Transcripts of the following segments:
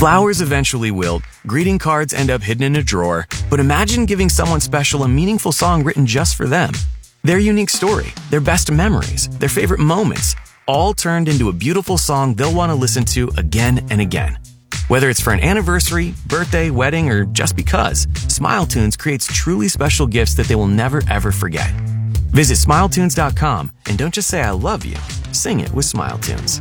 Flowers eventually wilt, greeting cards end up hidden in a drawer, but imagine giving someone special a meaningful song written just for them. Their unique story, their best memories, their favorite moments, all turned into a beautiful song they'll want to listen to again and again. Whether it's for an anniversary, birthday, wedding, or just because, SmileTunes creates truly special gifts that they will never ever forget. Visit SmileTunes.com and don't just say I love you, sing it with SmileTunes.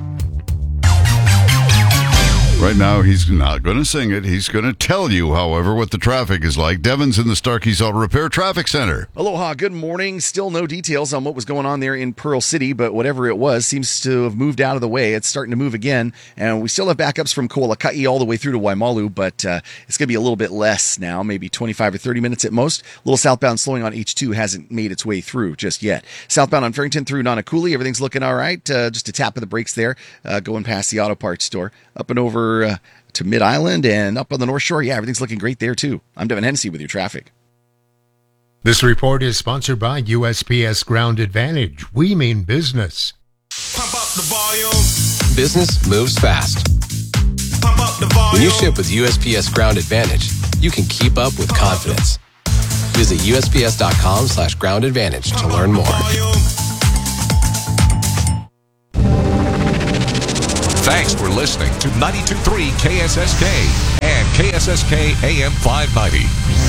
Right now, he's not going to sing it. He's going to tell you, however, what the traffic is like. Devin's in the Starkey's Auto Repair Traffic Center. Aloha, good morning. Still no details on what was going on there in Pearl City, but whatever it was seems to have moved out of the way. It's starting to move again, and we still have backups from Koalakai all the way through to Waimalu, but it's going to be a little bit less now, maybe 25 or 30 minutes at most. A little southbound slowing on H2 hasn't made its way through just yet. Southbound on Farrington through Nanakuli, everything's looking all right. Just a tap of the brakes there, going past the auto parts store. Up and over to Mid-Island and up on the North Shore. Yeah, everything's looking great there, too. I'm Devin Hennessy with your traffic. This report is sponsored by USPS Ground Advantage. We mean business. Pump up the volume. Business moves fast. Pump up the volume. When you ship with USPS Ground Advantage, you can keep up with confidence. Visit USPS.com/Ground Advantage to learn more. Thanks for listening to 92.3 KSSK and KSSK AM 590.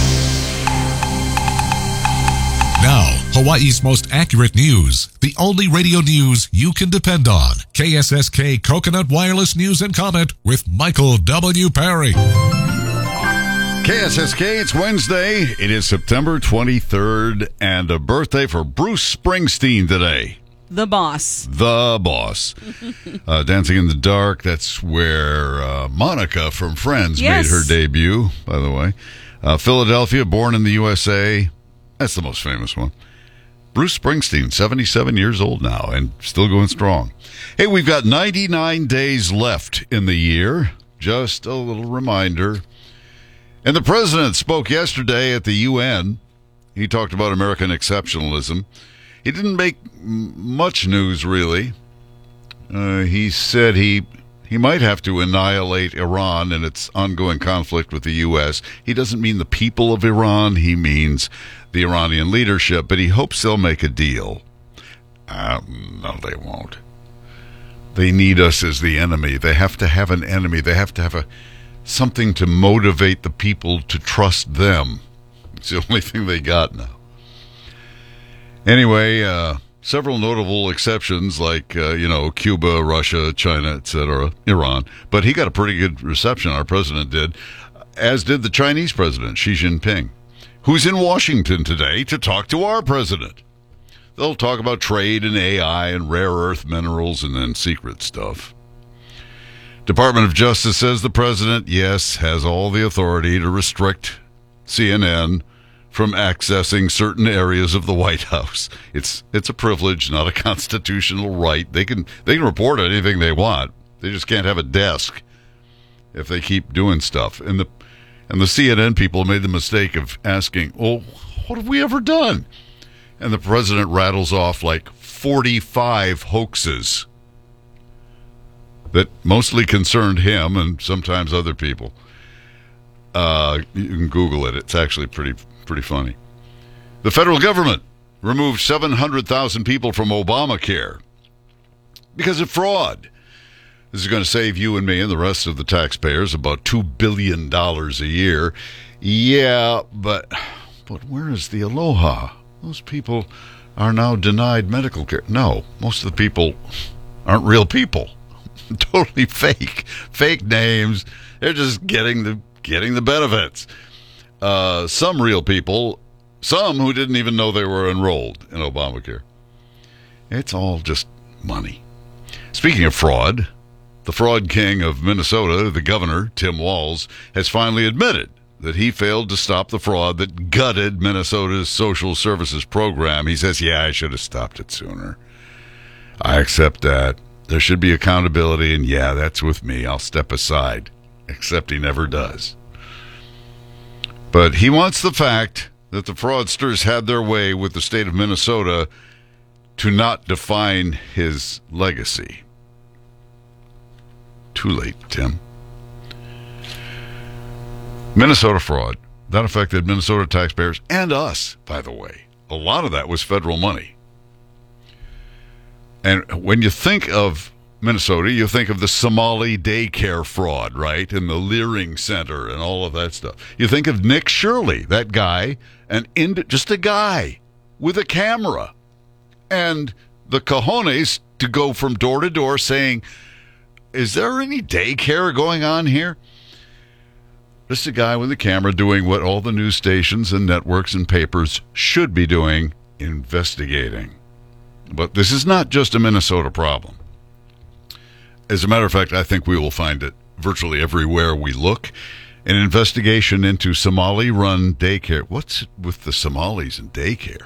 Now, Hawaii's most accurate news. The only radio news you can depend on. KSSK Coconut Wireless News and Comment with Michael W. Perry. KSSK, it's Wednesday. It is September 23rd and a birthday for Bruce Springsteen today. The boss. The boss. Dancing in the Dark, that's where Monica from Friends made her debut, by the way. Philadelphia, Born in the USA. That's the most famous one. Bruce Springsteen, 77 years old now and still going strong. Hey, we've got 99 days left in the year. Just a little reminder. And the president spoke yesterday at the UN. He talked about American exceptionalism. He didn't make much news, really. He said he might have to annihilate Iran in its ongoing conflict with the U.S. He doesn't mean the people of Iran. He means the Iranian leadership, but he hopes they'll make a deal. No, they won't. They need us as the enemy. They have to have an enemy. They have to have something to motivate the people to trust them. It's the only thing they got now. Anyway, several notable exceptions like, Cuba, Russia, China, etc., Iran. But he got a pretty good reception, our president did, as did the Chinese president, Xi Jinping, who's in Washington today to talk to our president. They'll talk about trade and AI and rare earth minerals and then secret stuff. Department of Justice says the president, yes, has all the authority to restrict CNN from accessing certain areas of the White House. It's a privilege, not a constitutional right. They can report anything they want. They just can't have a desk if they keep doing stuff. And the CNN people made the mistake of asking, "Oh, what have we ever done?" And the president rattles off like 45 hoaxes that mostly concerned him and sometimes other people. You can Google it. It's actually pretty funny. The federal government removed 700,000 people from Obamacare because of fraud. This is going to save you and me and the rest of the taxpayers about $2 billion a year. Yeah, but where is the aloha? Those people are now denied medical care. No, most of the people aren't real people. Totally fake. Fake names. They're just getting the benefits. Some real people, some who didn't even know they were enrolled in Obamacare. It's all just money. Speaking of fraud, the fraud king of Minnesota, the governor, Tim Walz, has finally admitted that he failed to stop the fraud that gutted Minnesota's social services program. He says, yeah, I should have stopped it sooner. I accept that. There should be accountability, and yeah, that's with me. I'll step aside. Except he never does. But he wants the fact that the fraudsters had their way with the state of Minnesota to not define his legacy. Too late, Tim. Minnesota fraud. That affected Minnesota taxpayers and us, by the way. A lot of that was federal money. And when you think of Minnesota, you think of the Somali daycare fraud, right? And the Leering Center and all of that stuff. You think of Nick Shirley, that guy, just a guy with a camera and the cojones to go from door to door saying, is there any daycare going on here? Just a guy with a camera doing what all the news stations and networks and papers should be doing, investigating. But this is not just a Minnesota problem. As a matter of fact, I think we will find it virtually everywhere we look. An investigation into Somali-run daycare. What's with the Somalis and daycare?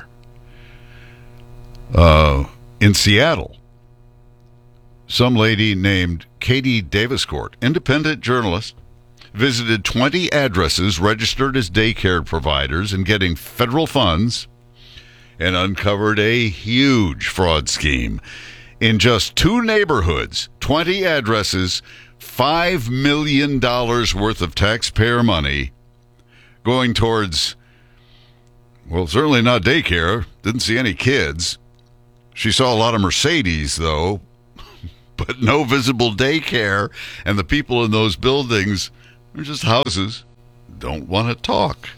In Seattle, some lady named Katie Daviscourt, independent journalist, visited 20 addresses registered as daycare providers and getting federal funds, and uncovered a huge fraud scheme. In just 2 neighborhoods, 20 addresses, $5 million worth of taxpayer money going towards, well, certainly not daycare. Didn't see any kids. She saw a lot of Mercedes, though, but no visible daycare. And the people in those buildings are just houses, don't want to talk.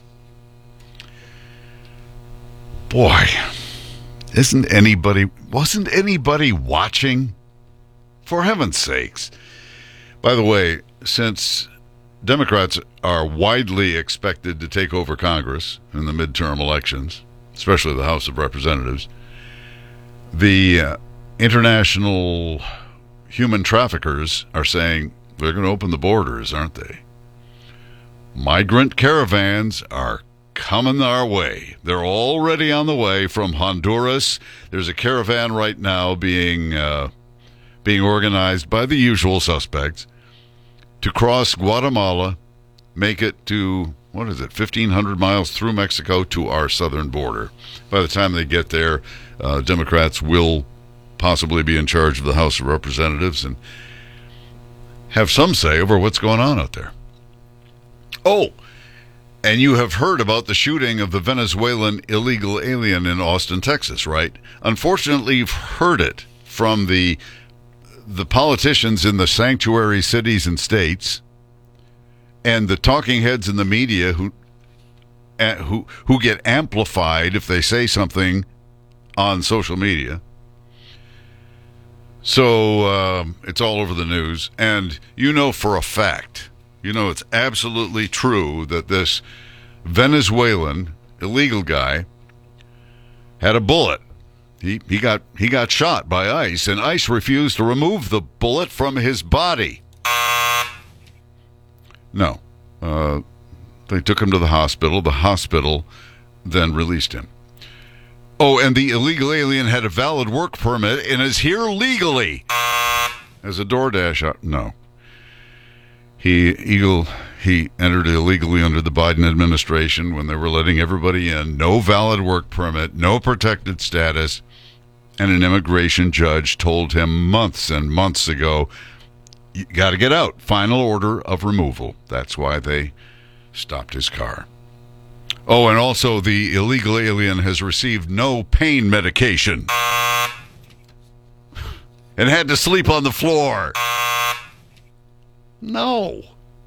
Boy, wasn't anybody watching? For heaven's sakes. By the way, since Democrats are widely expected to take over Congress in the midterm elections, especially the House of Representatives, the international human traffickers are saying they're going to open the borders, aren't they? Migrant caravans are coming our way. They're already on the way from Honduras. There's a caravan right now being organized by the usual suspects to cross Guatemala, make it to, 1,500 miles through Mexico to our southern border. By the time they get there, Democrats will possibly be in charge of the House of Representatives and have some say over what's going on out there. Oh, and you have heard about the shooting of the Venezuelan illegal alien in Austin, Texas, right? Unfortunately, you've heard it from the politicians in the sanctuary cities and states and the talking heads in the media who get amplified if they say something on social media. So it's all over the news. And you know for a fact, it's absolutely true that this Venezuelan illegal guy had a bullet. He got shot by ICE, and ICE refused to remove the bullet from his body. No. They took him to the hospital. The hospital then released him. Oh, and the illegal alien had a valid work permit and is here legally. As a DoorDash, no. He entered illegally under the Biden administration when they were letting everybody in. No valid work permit, no protected status, and an immigration judge told him months and months ago, you got to get out. Final order of removal. That's why they stopped his car. Oh, and also the illegal alien has received no pain medication and had to sleep on the floor. No.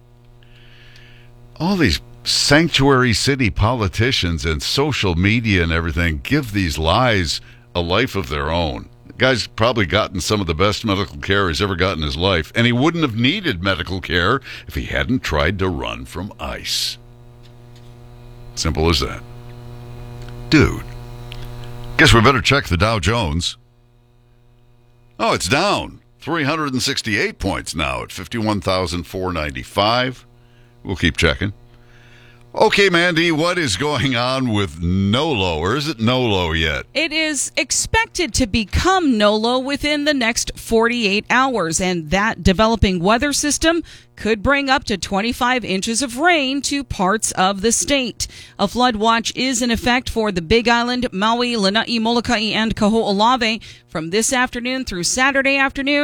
All these sanctuary city politicians and social media and everything give these lies a life of their own. The guy's probably gotten some of the best medical care he's ever gotten in his life, and he wouldn't have needed medical care if he hadn't tried to run from ICE. Simple as that. Dude, guess we better check the Dow Jones. Oh, it's down 368 points now at 51,495. We'll keep checking. Okay, Mandy, what is going on with NOLO, or is it NOLO yet? It is expected to become NOLO within the next 48 hours, and that developing weather system could bring up to 25 inches of rain to parts of the state. A flood watch is in effect for the Big Island, Maui, Lanai, Molokai, and Kaho'olawe from this afternoon through Saturday afternoon.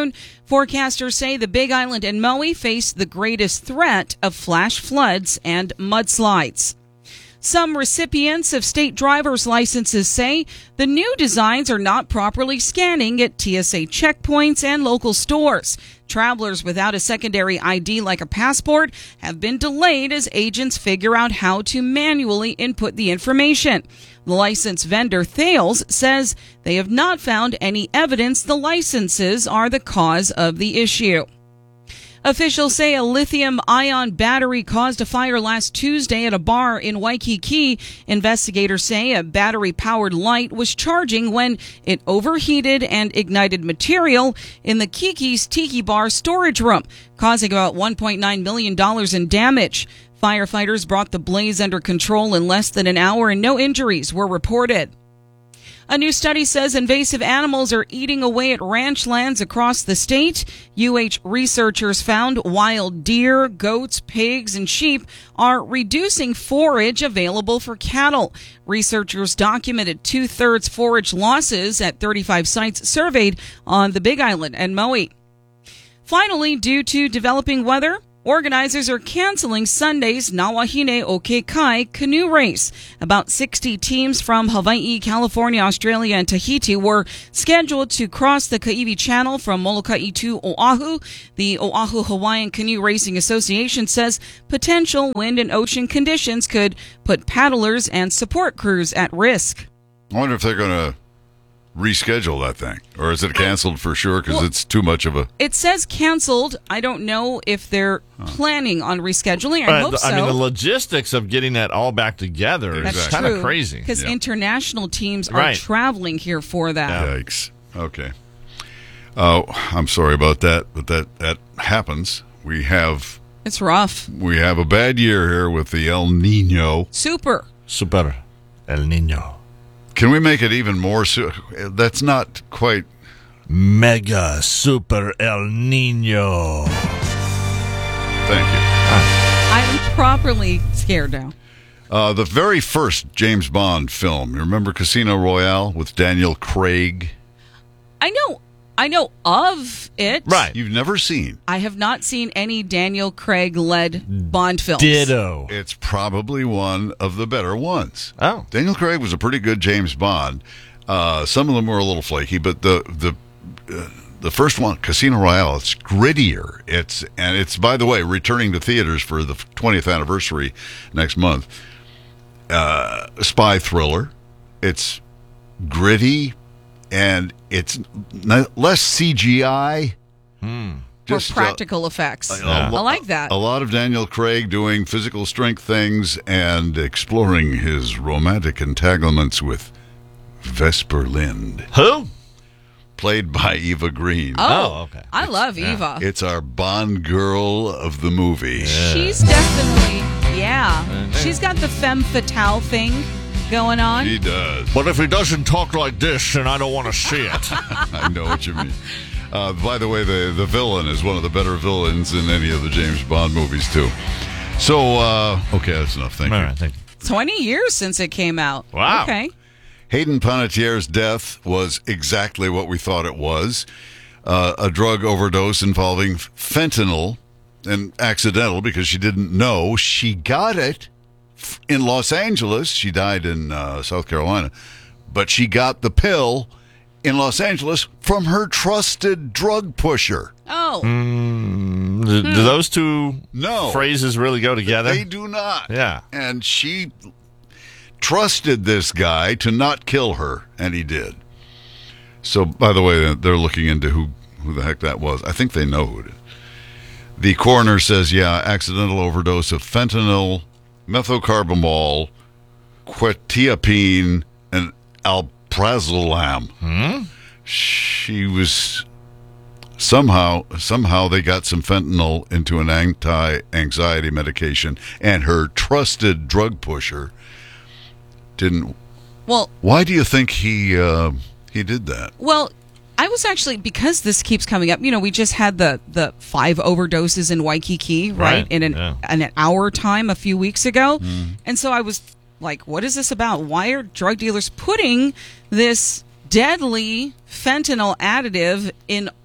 Forecasters say the Big Island and Maui face the greatest threat of flash floods and mudslides. Some recipients of state driver's licenses say the new designs are not properly scanning at TSA checkpoints and local stores. Travelers without a secondary ID like a passport have been delayed as agents figure out how to manually input the information. The license vendor Thales says they have not found any evidence the licenses are the cause of the issue. Officials say a lithium-ion battery caused a fire last Tuesday at a bar in Waikiki. Investigators say a battery-powered light was charging when it overheated and ignited material in the Kiki's Tiki Bar storage room, causing about $1.9 million in damage. Firefighters brought the blaze under control in less than an hour and no injuries were reported. A new study says invasive animals are eating away at ranch lands across the state. UH researchers found wild deer, goats, pigs, and sheep are reducing forage available for cattle. Researchers documented 2/3 forage losses at 35 sites surveyed on the Big Island and Maui. Finally, due to developing weather, organizers are canceling Sunday's Nawahine o Kekai canoe race. About 60 teams from Hawaii, California, Australia, and Tahiti were scheduled to cross the Kaiwi Channel from Molokai to Oahu. The Oahu Hawaiian Canoe Racing Association says potential wind and ocean conditions could put paddlers and support crews at risk. I wonder if they're going to reschedule that thing, or is it canceled for sure because it's too much of a... It says canceled. I don't know if they're planning on rescheduling. I hope so. I mean, the logistics of getting that all back together is kind of crazy. Because international teams are traveling here for that. Yikes. Okay. I'm sorry about that, but that happens. It's rough. We have a bad year here with the El Nino. Super El Nino. Can we make it even more? That's not quite. Mega Super El Nino. Thank you. I'm properly scared now. The very first James Bond film. You remember Casino Royale with Daniel Craig? I know of it. Right. You've never seen. I have not seen any Daniel Craig-led Bond films. Ditto. It's probably one of the better ones. Oh. Daniel Craig was a pretty good James Bond. Some of them were a little flaky, but the first one, Casino Royale, it's grittier. It's by the way, returning to theaters for the 20th anniversary next month. Spy thriller. It's gritty. And it's less CGI. Just practical effects. I like that. A lot of Daniel Craig doing physical strength things and exploring his romantic entanglements with Vesper Lind. Who? Played by Eva Green. Oh, okay. I love Eva. It's our Bond girl of the movie. She's definitely, she's got the femme fatale thing going on. He does. But if he doesn't talk like this, then I don't want to see it. I know what you mean. By the way, the villain is one of the better villains in any of the James Bond movies, too. So, okay, that's enough. Thank you. Right, thank you. 20 years since it came out. Wow. Okay. Hayden Panettiere's death was exactly what we thought it was. A drug overdose involving fentanyl, and accidental because she didn't know she got it in Los Angeles. She died in South Carolina, but she got the pill in Los Angeles from her trusted drug pusher. Oh. Do those two phrases really go together? They do not. Yeah. And she trusted this guy to not kill her, and he did. So, by the way, they're looking into who the heck that was. I think they know who it is. The coroner says, accidental overdose of fentanyl, methocarbamol, quetiapine, and alprazolam. She was somehow they got some fentanyl into an anti-anxiety medication, and her trusted drug pusher didn't. Well, why do you think he did that? Well, I was actually, because this keeps coming up, we just had the 5 overdoses in Waikiki, right? In an hour time a few weeks ago. And so I was like, what is this about? Why are drug dealers putting this deadly fentanyl additive in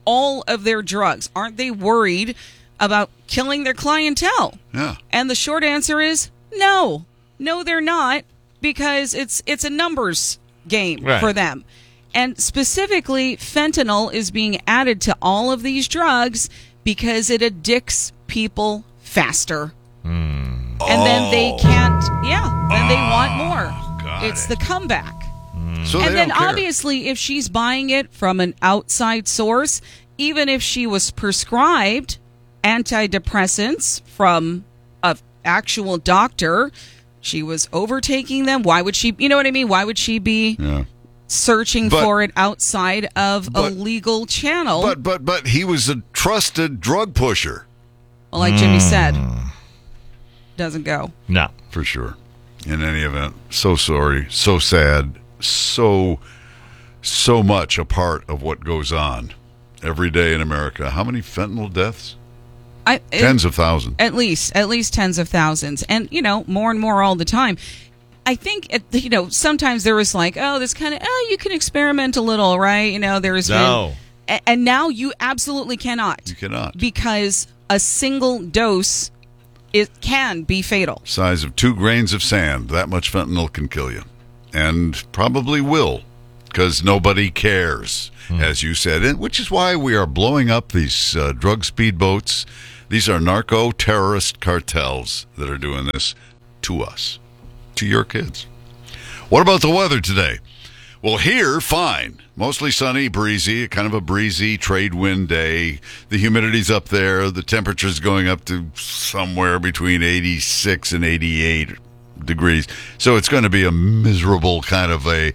all of their drugs? Aren't they worried about killing their clientele? Yeah. And the short answer is no. No, they're not, because it's a numbers game for them. And specifically, fentanyl is being added to all of these drugs because it addicts people faster. And then they can't, then they want more. It's the comeback. So and they then don't care. obviously, if she's buying it from an outside source, even if she was prescribed antidepressants from an actual doctor, she was overtaking them. Why would she, you know what I mean? Why would she be searching for it outside of a legal channel? But he was a trusted drug pusher. Well, like Jimmy said, doesn't go. No. For sure. In any event, so sorry, so sad, so much a part of what goes on every day in America. How many fentanyl deaths? Tens of thousands. At least tens of thousands. And, more and more all the time. I think, sometimes there was like, this kind of, you can experiment a little, right? There's been. And now you absolutely cannot. You cannot. Because a single dose, it can be fatal. Size of 2 grains of sand. That much fentanyl can kill you. And probably will. Because nobody cares, as you said. And which is why we are blowing up these drug speedboats. These are narco-terrorist cartels that are doing this to us, to your kids. What about the weather today? Well, here, fine. Mostly sunny, breezy, kind of a breezy trade wind day. The humidity's up there. The temperature's going up to somewhere between 86 and 88 degrees. So it's going to be a miserable kind of a...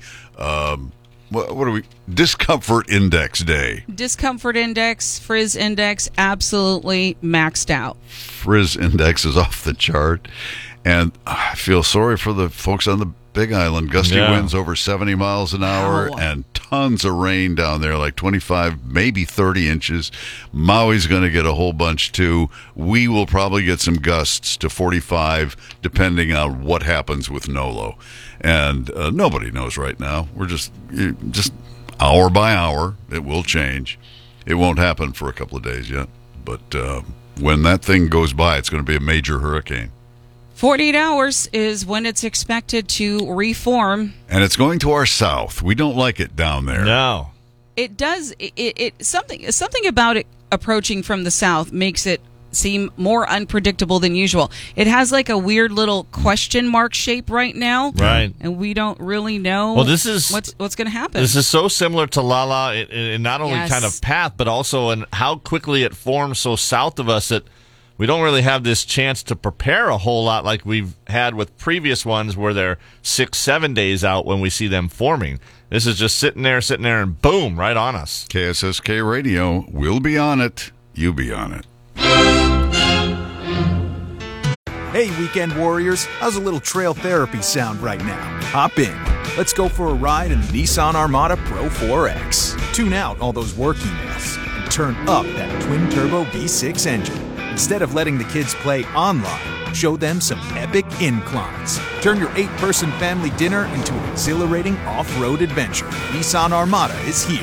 discomfort index day. Discomfort index, frizz index, absolutely maxed out. Frizz index is off the chart. And I feel sorry for the folks on the Big Island. Gusty winds over 70 miles an hour and tons of rain down there, like 25, maybe 30 inches. Maui's going to get a whole bunch too. We will probably get some gusts to 45, depending on what happens with NOLO. And nobody knows right now. We're just hour by hour. It will change. It won't happen for a couple of days yet. But when that thing goes by, it's going to be a major hurricane. 48 hours is when it's expected to reform. And it's going to our south. We don't like it down there. No. It does. Something about it approaching from the south makes it seem more unpredictable than usual. It has like a weird little question mark shape right now. Right. And we don't really know this is what's going to happen. This is so similar to Lala in not only kind of path, but also in how quickly it forms so south of us that we don't really have this chance to prepare a whole lot like we've had with previous ones where they're 6-7 days out when we see them forming. This is just sitting there, and boom, right on us. KSSK Radio, we'll be on it. You be on it. Hey, weekend warriors, how's a little trail therapy sound right now? Hop in. Let's go for a ride in the Nissan Armada Pro 4X. Tune out all those work emails and turn up that twin-turbo V6 engine. Instead of letting the kids play online, show them some epic inclines. Turn your 8-person family dinner into an exhilarating off-road adventure. Nissan Armada is here.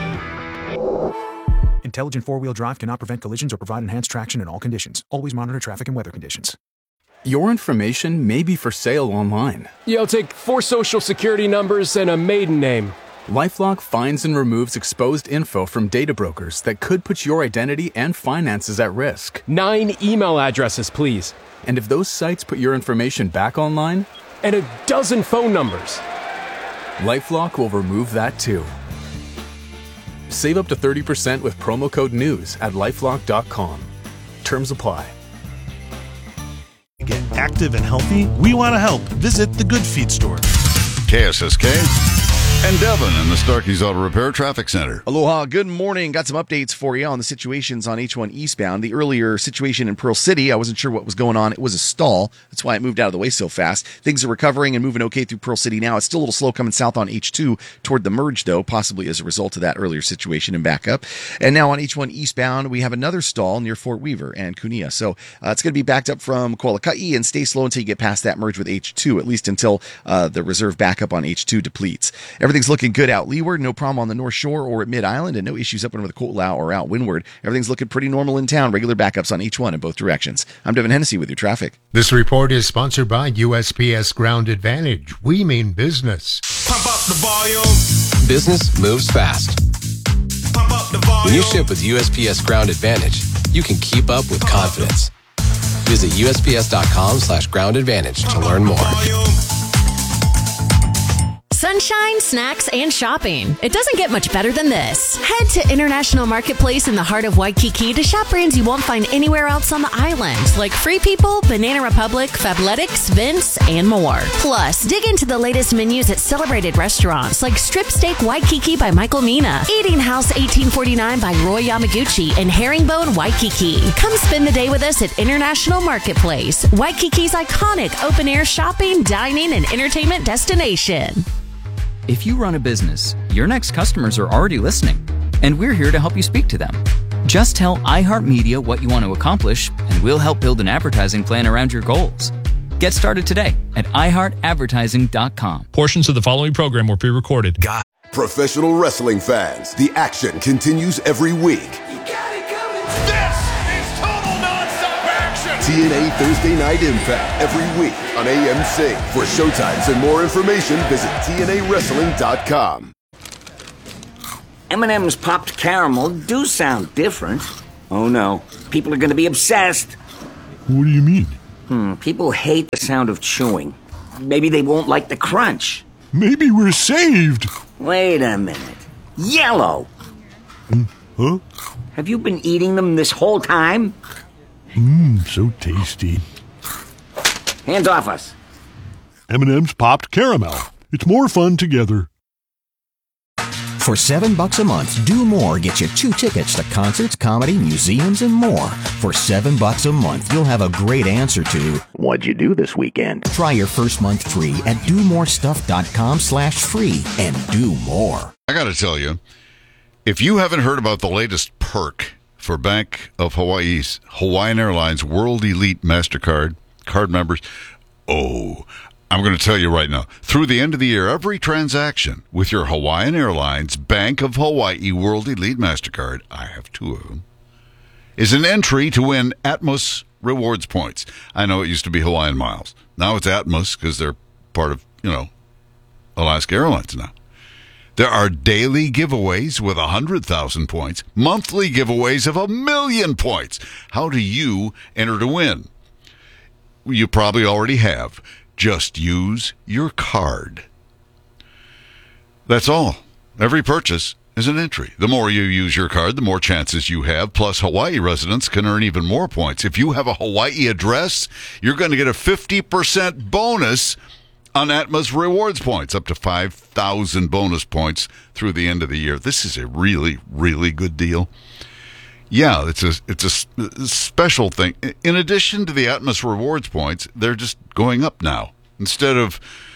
Intelligent four-wheel drive cannot prevent collisions or provide enhanced traction in all conditions. Always monitor traffic and weather conditions. Your information may be for sale online. Yeah, I'll take 4 social security numbers and a maiden name. LifeLock finds and removes exposed info from data brokers that could put your identity and finances at risk. 9 email addresses, please. And if those sites put your information back online? And a dozen phone numbers. LifeLock will remove that too. Save up to 30% with promo code NEWS at LifeLock.com. Terms apply. Get active and healthy? We want to help. Visit the Good Feet store. KSSK and Devin in the Starkey's Auto Repair Traffic Center. Aloha, good morning. Got some updates for you on the situations on H1 eastbound. The earlier situation in Pearl City, I wasn't sure what was going on. It was a stall. That's why it moved out of the way so fast. Things are recovering and moving okay through Pearl City now. It's still a little slow coming south on H2 toward the merge, though, possibly as a result of that earlier situation and backup. And now on H1 eastbound, we have another stall near Fort Weaver and Kunia. So it's going to be backed up from Kualaka'i and stay slow until you get past that merge with H2, at least until the reserve backup on H2 depletes. Everything Everything's looking good out leeward. No problem on the North Shore or at Mid-Island, and no issues up and over the Coatlau or out windward. Everything's looking pretty normal in town. Regular backups on H1 in both directions. I'm Devin Hennessy with your traffic. This report is sponsored by USPS Ground Advantage. We mean business. Pump up the volume. Business moves fast. Pump up the volume. When you ship with USPS Ground Advantage, you can keep up with confidence. Visit USPS.com/Ground Advantage to learn more. Sunshine, snacks, and shopping. It doesn't get much better than this. Head to International Marketplace in the heart of Waikiki to shop brands you won't find anywhere else on the island, like Free People, Banana Republic, Fabletics, Vince, and more. Plus, dig into the latest menus at celebrated restaurants like Strip Steak Waikiki by Michael Mina, Eating House 1849 by Roy Yamaguchi, and Herringbone Waikiki. Come spend the day with us at International Marketplace, Waikiki's iconic open-air shopping, dining, and entertainment destination. If you run a business, your next customers are already listening, and we're here to help you speak to them. Just tell iHeartMedia what you want to accomplish, and we'll help build an advertising plan around your goals. Get started today at iHeartAdvertising.com. Portions of the following program were pre-recorded. Professional wrestling fans, the action continues every week. TNA Thursday Night Impact every week on AMC. For showtimes and more information, visit TNAWrestling.com. M&M's Popped Caramel do sound different. Oh no, people are going to be obsessed. What do you mean? People hate the sound of chewing. Maybe they won't like the crunch. Maybe we're saved. Wait a minute. Yellow! Huh? Have you been eating them this whole time? So tasty. Hands off us. M&M's Popped Caramel. It's more fun together. For $7 a month, Do More gets you 2 tickets to concerts, comedy, museums, and more. For $7 a month, you'll have a great answer to, what'd you do this weekend? Try your first month free at domorestuff.com/free and do more. I got to tell you, if you haven't heard about the latest perk for Bank of Hawaii's Hawaiian Airlines World Elite MasterCard card members, I'm going to tell you right now. Through the end of the year, every transaction with your Hawaiian Airlines Bank of Hawaii World Elite MasterCard, I have 2 of them, is an entry to win Atmos rewards points. I know it used to be Hawaiian Miles. Now it's Atmos because they're part of, Alaska Airlines now. There are daily giveaways with 100,000 points, monthly giveaways of 1,000,000 points. How do you enter to win? You probably already have. Just use your card. That's all. Every purchase is an entry. The more you use your card, the more chances you have. Plus, Hawaii residents can earn even more points. If you have a Hawaii address, you're going to get a 50% bonus on Atmos rewards points, up to 5,000 bonus points through the end of the year. This is a really, really good deal. Yeah, it's a special thing. In addition to the Atmos rewards points, they're just going up now. Instead of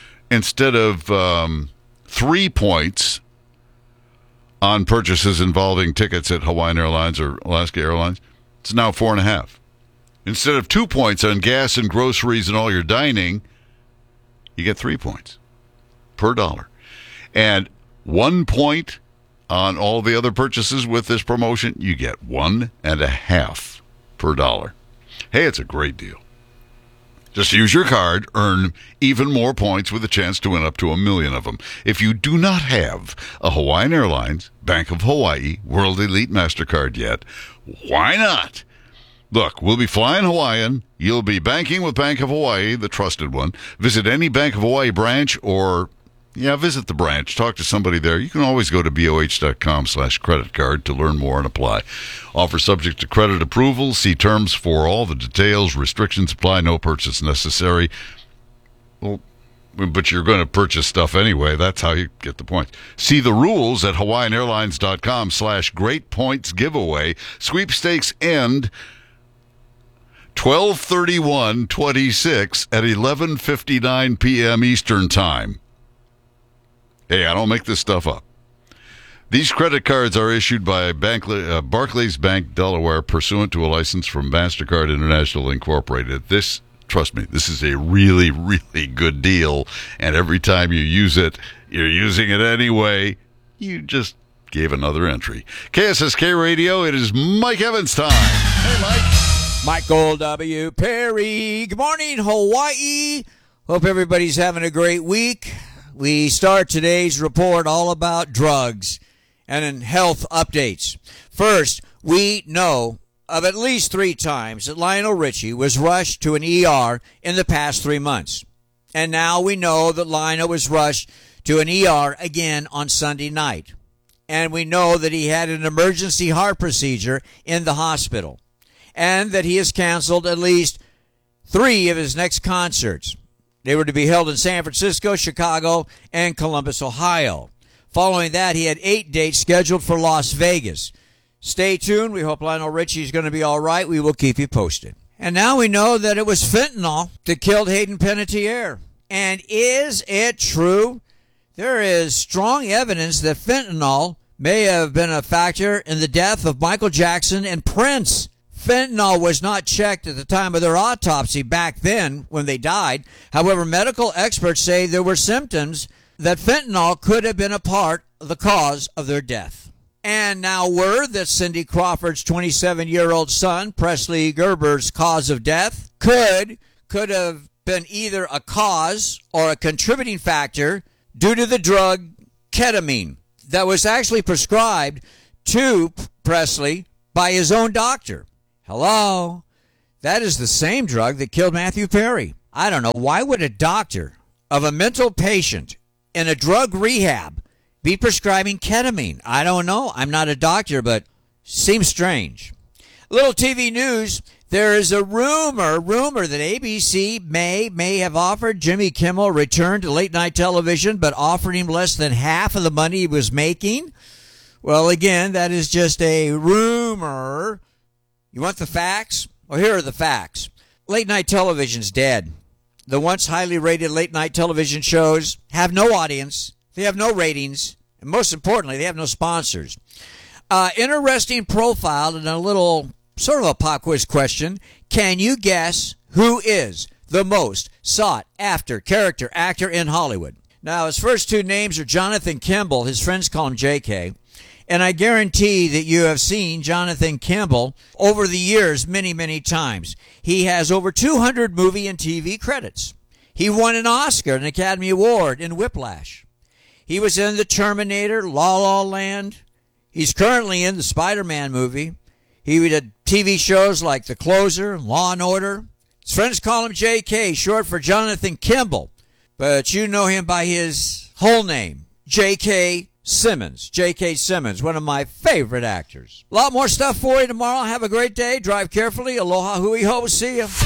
3 points on purchases involving tickets at Hawaiian Airlines or Alaska Airlines, it's now 4.5. Instead of 2 points on gas and groceries and all your dining, you get 3 points per dollar. And 1 point on all the other purchases with this promotion, you get 1.5 per dollar. Hey, it's a great deal. Just use your card, earn even more points with a chance to win up to 1,000,000 of them. If you do not have a Hawaiian Airlines Bank of Hawaii World Elite MasterCard yet, why not? Look, we'll be flying Hawaiian. You'll be banking with Bank of Hawaii, the trusted one. Visit any Bank of Hawaii branch or visit the branch. Talk to somebody there. You can always go to BOH.com/credit card to learn more and apply. Offer subject to credit approval. See terms for all the details. Restrictions apply. No purchase necessary. Well, but you're going to purchase stuff anyway. That's how you get the points. See the rules at HawaiianAirlines.com/great-points-giveaway. Sweepstakes end 12/31/26 at 11:59 p.m. Eastern Time. Hey, I don't make this stuff up. These credit cards are issued by Barclays Bank, Delaware, pursuant to a license from MasterCard International Incorporated. Trust me, this is a really, really good deal. And every time you use it, You're using it anyway. You just gave another entry. KSSK Radio, it is Mike Evans time. Hey, Mike. Michael W. Perry. Good morning, Hawaii. Hope everybody's having a great week. We start today's report all about drugs and health updates. First, we know of at least 3 times that Lionel Richie was rushed to an ER in the past 3 months. And now we know that Lionel was rushed to an ER again on Sunday night. And we know that he had an emergency heart procedure in the hospital. And that he has canceled at least 3 of his next concerts. They were to be held in San Francisco, Chicago, and Columbus, Ohio. Following that, he had 8 dates scheduled for Las Vegas. Stay tuned. We hope Lionel Richie is going to be all right. We will keep you posted. And now we know that it was fentanyl that killed Hayden Panettiere. And is it true? There is strong evidence that fentanyl may have been a factor in the death of Michael Jackson and Prince. Fentanyl was not checked at the time of their autopsy back then when they died. However, medical experts say there were symptoms that fentanyl could have been a part of the cause of their death. And now word that Cindy Crawford's 27-year-old son, Presley Gerber's cause of death, could have been either a cause or a contributing factor due to the drug ketamine that was actually prescribed to Presley by his own doctor. Hello? That is the same drug that killed Matthew Perry. I don't know. Why would a doctor of a mental patient in a drug rehab be prescribing ketamine? I don't know. I'm not a doctor, but seems strange. Little TV news. There is a rumor that ABC may have offered Jimmy Kimmel a return to late night television, but offered him less than half of the money he was making. Well, again, that is just a rumor. You want the facts? Well, here are the facts. Late night television's dead. The once highly rated late night television shows have no audience. They have no ratings. And most importantly, they have no sponsors. Interesting profile and a little sort of a pop quiz question. Can you guess who is the most sought after character actor in Hollywood? Now, his first 2 names are Jonathan Kimball. His friends call him JK. And I guarantee that you have seen Jonathan Kimball over the years many, many times. He has over 200 movie and TV credits. He won an Oscar, an Academy Award in Whiplash. He was in The Terminator, La La Land. He's currently in the Spider-Man movie. He did TV shows like The Closer, Law and Order. His friends call him JK, short for Jonathan Kimball. But you know him by his whole name, J.K. Simmons. J.K. Simmons, one of my favorite actors. A lot more stuff for you tomorrow. Have a great day. Drive carefully. Aloha, hui ho. See ya.